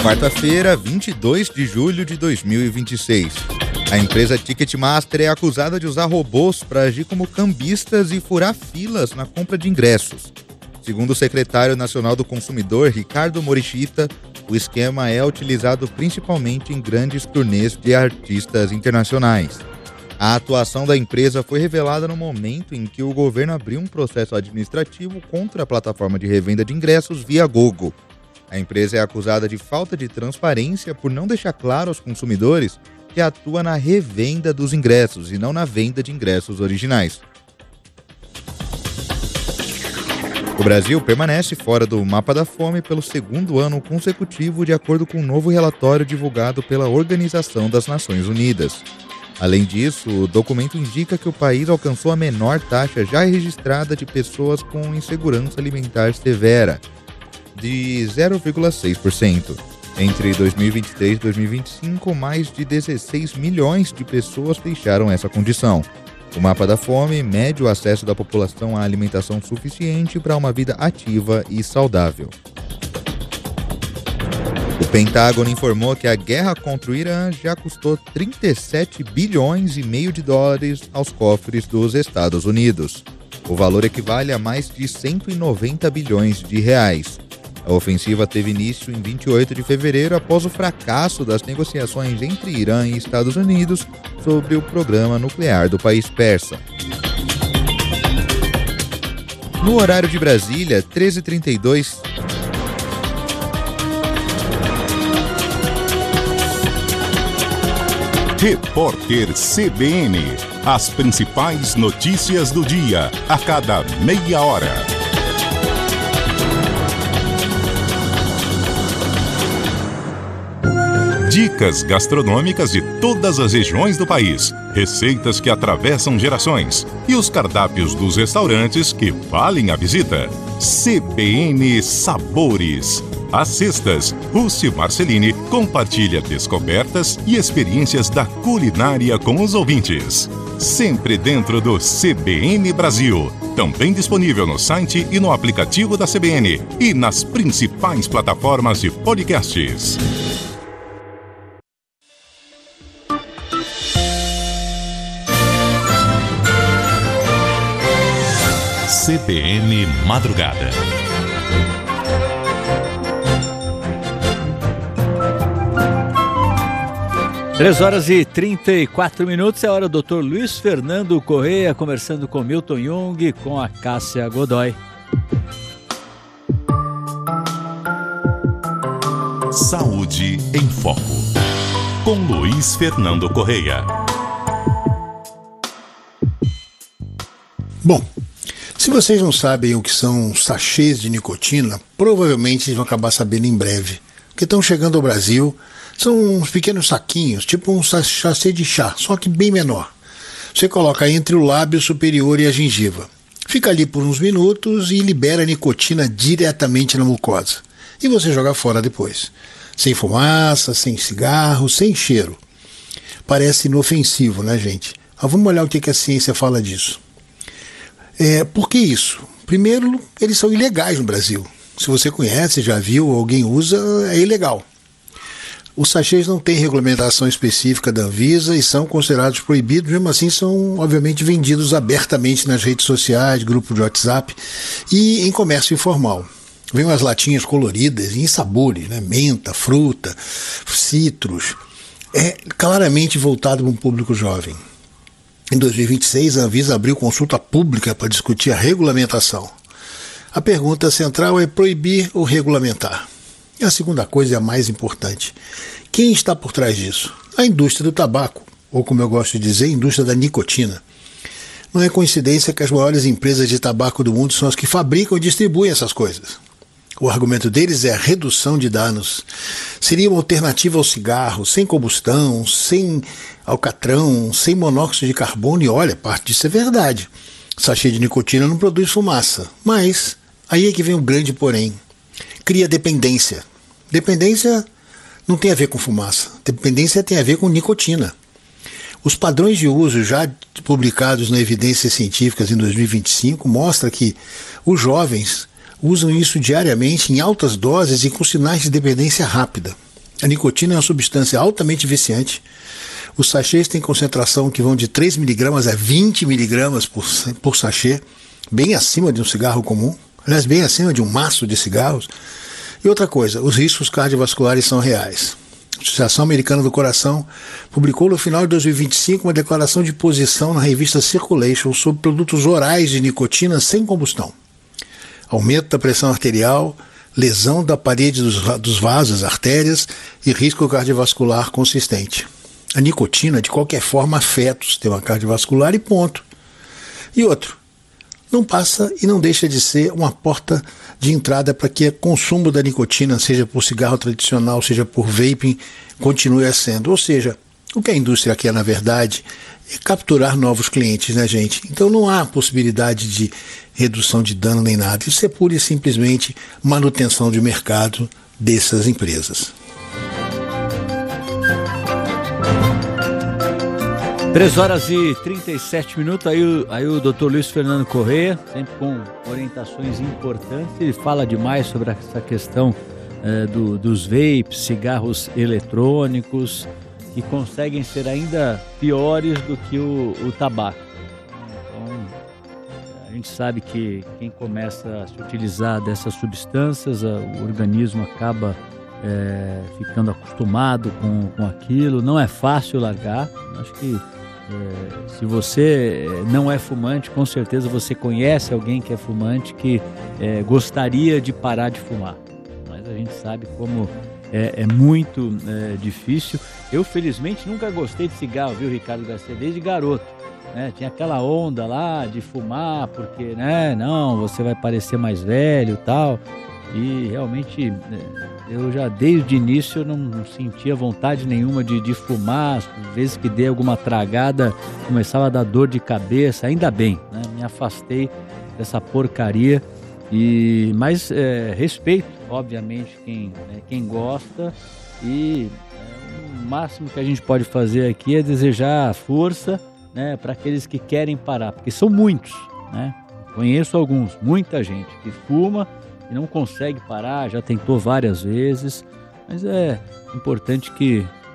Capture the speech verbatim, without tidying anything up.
Quarta-feira, vinte e dois de julho de dois mil e vinte e seis. A empresa Ticketmaster é acusada de usar robôs para agir como cambistas e furar filas na compra de ingressos. Segundo o secretário nacional do consumidor, Ricardo Morishita, o esquema é utilizado principalmente em grandes turnês de artistas internacionais. A atuação da empresa foi revelada no momento em que o governo abriu um processo administrativo contra a plataforma de revenda de ingressos Viagogo. A empresa é acusada de falta de transparência por não deixar claro aos consumidores que atua na revenda dos ingressos e não na venda de ingressos originais. O Brasil permanece fora do mapa da fome pelo segundo ano consecutivo, de acordo com um novo relatório divulgado pela Organização das Nações Unidas. Além disso, o documento indica que o país alcançou a menor taxa já registrada de pessoas com insegurança alimentar severa, de zero vírgula seis por cento. Entre dois mil e vinte e três e dois mil e vinte e cinco, mais de dezesseis milhões de pessoas deixaram essa condição. O mapa da fome mede o acesso da população à alimentação suficiente para uma vida ativa e saudável. O Pentágono informou que a guerra contra o Irã já custou trinta e sete bilhões e meio de dólares aos cofres dos Estados Unidos. O valor equivale a mais de cento e noventa bilhões de reais. A ofensiva teve início em vinte e oito de fevereiro, após o fracasso das negociações entre Irã e Estados Unidos sobre o programa nuclear do país persa. No horário de Brasília, treze e trinta e dois. Repórter C B N. As principais notícias do dia, a cada meia hora. Dicas gastronômicas de todas as regiões do país, receitas que atravessam gerações e os cardápios dos restaurantes que valem a visita. C B N Sabores. Às sextas, Rússio Marcelini compartilha descobertas e experiências da culinária com os ouvintes. Sempre dentro do C B N Brasil. Também disponível no site e no aplicativo da C B N e nas principais plataformas de podcasts. C B N Madrugada. três horas e trinta e quatro minutos, é hora do doutor Luiz Fernando Correia conversando com Milton Jung, com a Cássia Godoy. Saúde em Foco, com Luiz Fernando Correia. Bom, se vocês não sabem o que são sachês de nicotina, provavelmente vocês vão acabar sabendo em breve. Porque estão chegando ao Brasil, são uns pequenos saquinhos, tipo um sachê de chá, só que bem menor. Você coloca entre o lábio superior e a gengiva. Fica ali por uns minutos e libera a nicotina diretamente na mucosa. E você joga fora depois. Sem fumaça, sem cigarro, sem cheiro. Parece inofensivo, né, gente? Mas vamos olhar o que a ciência fala disso. É, por que isso? Primeiro, eles são ilegais no Brasil. Se você conhece, já viu, alguém usa, é ilegal. Os sachês não têm regulamentação específica da Anvisa e são considerados proibidos, mesmo assim são, obviamente, vendidos abertamente nas redes sociais, grupos de WhatsApp e em comércio informal. Vem umas latinhas coloridas em sabores, né? Menta, fruta, citros. É claramente voltado para um público jovem. Em dois mil e vinte e seis, a Anvisa abriu consulta pública para discutir a regulamentação. A pergunta central é proibir ou regulamentar. E a segunda coisa é a mais importante. Quem está por trás disso? A indústria do tabaco, ou como eu gosto de dizer, a indústria da nicotina. Não é coincidência que as maiores empresas de tabaco do mundo são as que fabricam e distribuem essas coisas. O argumento deles é a redução de danos. Seria uma alternativa ao cigarro, sem combustão, sem alcatrão, sem monóxido de carbono, e olha, parte disso é verdade. Sachê de nicotina não produz fumaça, mas aí é que vem o grande porém. Cria dependência. Dependência não tem a ver com fumaça. Dependência tem a ver com nicotina. Os padrões de uso já publicados na Evidências Científicas em dois mil e vinte e cinco mostram que os jovens usam isso diariamente em altas doses e com sinais de dependência rápida. A nicotina é uma substância altamente viciante. Os sachês têm concentração que vão de três miligramas a vinte miligramas por, por sachê, bem acima de um cigarro comum, aliás, bem acima de um maço de cigarros. E outra coisa, os riscos cardiovasculares são reais. A Associação Americana do Coração publicou no final de dois mil e vinte e cinco uma declaração de posição na revista Circulation sobre produtos orais de nicotina sem combustão. Aumento da pressão arterial, lesão da parede dos, dos vasos, artérias e risco cardiovascular consistente. A nicotina, de qualquer forma, afeta o sistema cardiovascular e ponto. E outro, não passa e não deixa de ser uma porta de entrada para que o consumo da nicotina, seja por cigarro tradicional, seja por vaping, continue sendo. Ou seja, o que a indústria quer, na verdade, é capturar novos clientes, né, gente? Então não há possibilidade de redução de dano nem nada. Isso é pura e simplesmente manutenção de mercado dessas empresas. três horas e trinta e sete minutos, aí o, aí o doutor Luiz Fernando Correia, sempre com orientações importantes, ele fala demais sobre essa questão eh, do, dos vapes, cigarros eletrônicos, que conseguem ser ainda piores do que o, o tabaco. Então, a gente sabe que quem começa a se utilizar dessas substâncias, o organismo acaba é, ficando acostumado com, com aquilo, não é fácil largar. Acho que é, se você não é fumante, com certeza você conhece alguém que é fumante que é, gostaria de parar de fumar, mas a gente sabe como é, é muito é, difícil. Eu, felizmente, nunca gostei de cigarro, viu, Ricardo Garcia, desde garoto, né? Tinha aquela onda lá de fumar, porque, né, não, você vai parecer mais velho e tal, e realmente eu já desde o início não sentia vontade nenhuma de, de fumar. Às vezes que dei alguma tragada começava a dar dor de cabeça, ainda bem, né? Me afastei dessa porcaria, e, mas é, respeito obviamente quem, né, quem gosta, e é, o máximo que a gente pode fazer aqui é desejar força, né, para aqueles que querem parar, porque são muitos, né? Conheço alguns, muita gente que fuma e não consegue parar, já tentou várias vezes, mas é importante que